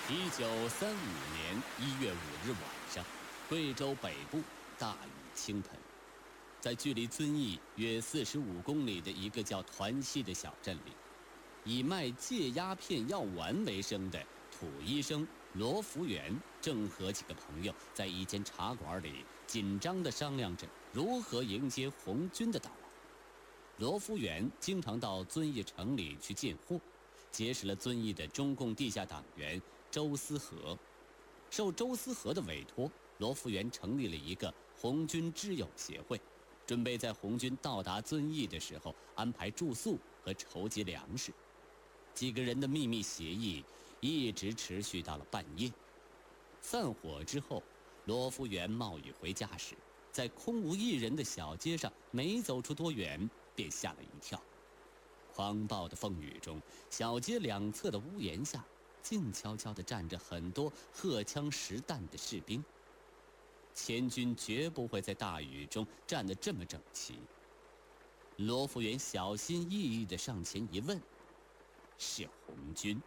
1935年1月5日晚上，贵州北部大雨倾盆，在距离遵义约45公里的一个叫团溪的小镇里，以卖戒鸦片药丸为生的土医生罗福元正和几个朋友在一间茶馆里紧张地商量着如何迎接红军的到来。罗福元经常到遵义城里去进货，结识了遵义的中共地下党员周思和。受周思和的委托，罗福元成立了一个红军知友协会，准备在红军到达遵义的时候安排住宿和筹集粮食。几个人的秘密协议一直持续到了半夜。散伙之后，罗福元冒雨回家时，在空无一人的小街上没走出多远，便吓了一跳。狂暴的风雨中，小街两侧的屋檐下静悄悄地站着很多荷枪实弹的士兵。前军绝不会在大雨中站得这么整齐。罗福元小心翼翼地上前一问，是红军。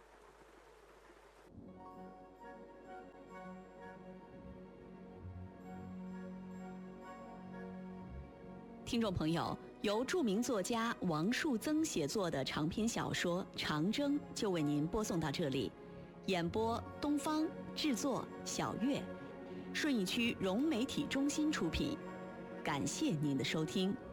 听众朋友，由著名作家王树增写作的长篇小说《长征》就为您播送到这里。演播东方，制作小月，顺义区融媒体中心出品。感谢您的收听。